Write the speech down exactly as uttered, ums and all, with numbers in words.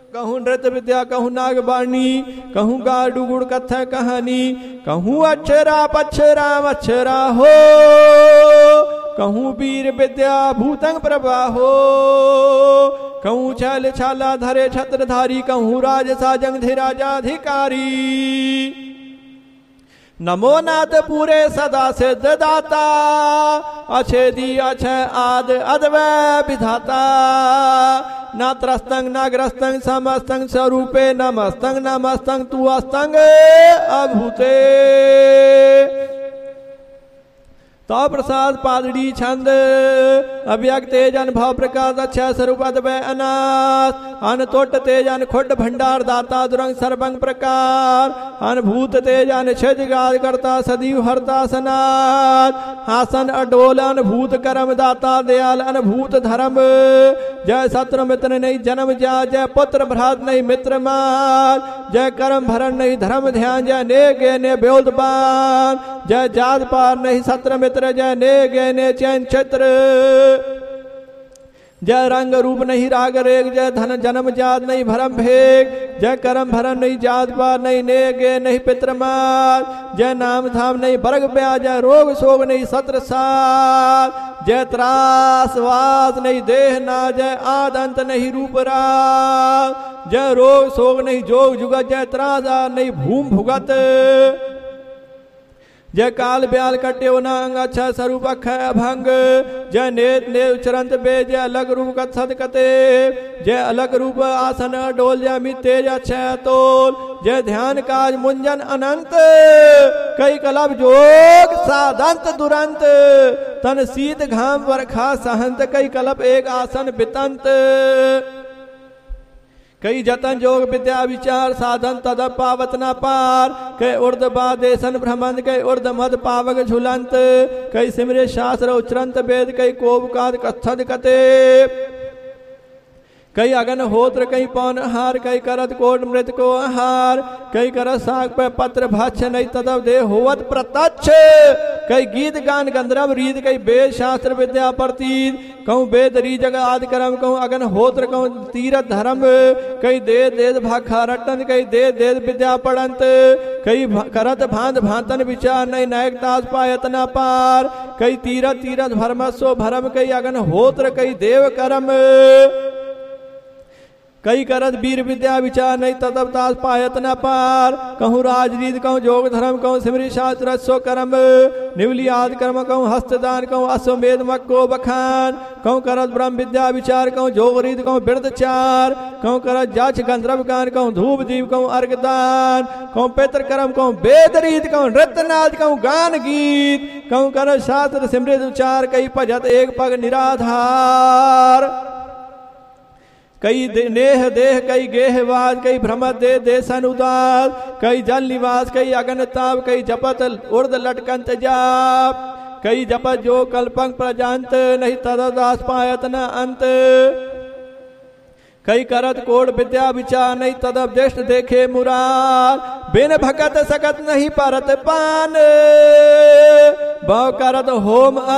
कहूँ नृत्य विद्या, कहूँ नागवाणी, कहूँ गाडू गुड़ कथा कहानी, कहूँ अक्षरा पक्षरा मच्छरा हो, कहूँ वीर विद्या भूतंग प्रभा हो, कहूँ छल छाला धरे छत्रधारी, कहूँ राज साजंग धीराजाधिकारी। नमो नाथ पूरे सदा सिद्ध दाता, अछेदी अक्षय आद अद्वै विधाता। न त्रस्तंग न ग्रस्तंग समस्तंग स्वरूपे नमस्तंग नमस्तंग तू अस्तंग अभूते। तो प्रसाद पादड़ी छंद अव्यक्त तेज अनुभव प्रकाश अक्षय स्वरूप अद्वै अनाथ। अनतोट तेज अनखुड भंडार दाता दुरंग सर्वंग प्रकार। अनभूत तेज अनछज गाद करता सदीव हरता सनाथ। आसन अडोल अनभूत करम दाता दयाल अनभूत धर्म। जय शत्रु मित्र नहीं जन्म जा, जय पुत्र भ्रात नहीं मित्र मान। जय कर्म भरण नहीं धर्म ध्यान, जय ने गे ने ब्योदबान। जय जात पार नहीं सत्र मित्र, जय ने गे ने चैन छत्र। जय रंग रूप नहीं राग रेग, जय धन जन्म जात नहीं भरम भेग। जय करम भरन नहीं जात पार, नहीं ने गे नहीं पितृमार। जय नाम धाम नहीं बरग ब्याज, जय रोग शोग नहीं सत्र सात। जय त्रास वास नहीं देह ना, जय आद अंत नहीं रूप राग। जय रोग शोग नहीं जोग जुगत, जय त्रास नहीं भूम भुगत। जय काल ब्याल कट्यो नांग अच्छा स्वरूप अक्षय अभंग। जय नेत नेव चरंत बे, जय अलग रूप कत सद कते। जय अलग रूप आसन डोल, जय मित तेज अक्षय तोल। जय ध्यान काज मुंजन अनंत, कई कलब जोग साधंत दुरंत। तन शीत घाम वर्षा सहंत, कई कलब एक आसन बितंत। कई जतन जोग विद्या विचार साधन तद पावत न पार। कई उर्द बादेशन भ्रमंत, कई उर्द मद पावक झुलंत। कई सिमरे शास्त्र उच्चरंत वेद, कई कोबकाद कथद कते। कई अगन होत्र कई पौन हार, कई करत कोट मृत को आहार। कई करत साग पे पत्र भक्ष, नहीं तदव दे होवत प्रत्यक्ष। कई गीत गान गंधर्व रीत, कई वेद शास्त्र विद्या प्रतीत। कहूँ वेद री जग आदि कर्म, कहूँ अगन होत्र कहूँ तीरथ धर्म। कई दे देद भाखा रटन, कई दे देद विद्या पढ़ंत। कई करत भांत भांतन विचार, नहीं नायक दास पायत न पार। कई तीरथ तीरथ भरमस्व भरम, कई अगन होत्र कई देव कर्म। कई करत वीर विद्या विचार, नहीं तदब तास पायत न पार। कहूँ राजरीत कहूँ जोग धर्म, कहूँ सिमरी शास्त्र स्व कर्म। निवली आदि कर्म कहूँ हस्तदान, कहूँ अश्वमेध मक्को बखान। कहूँ करत ब्रह्म विद्या विचार, कहूँ जोग रीत कहूँ बिरद चार। कहूँ करत जाच गंधर्व गान, कहूँ धूप दीप कहूँ अर्घदान। कहूँ पितृ कर्म कहूँ वेद रीत, कहूँ नृत्य नाद कहूँ गान गीत। कहूँ करत शास्त्र सिमृत उच्चार, कई भजत एक पग निराधार। कई नेह देह कई गेहवाद, कई भ्रमत दे देशन उदास। कई जल निवास कई अगन ताप, कई जपत उर्द लटकंत जाप। कई जपत जो कल्पंग प्रजांत, नहीं तददास पायत न अंत। कई करत कोड विद्या विचार, नहीं तदब दृष्ट देखे मुरार। बिन भगत सकत नहीं परत पान, बहु करत होम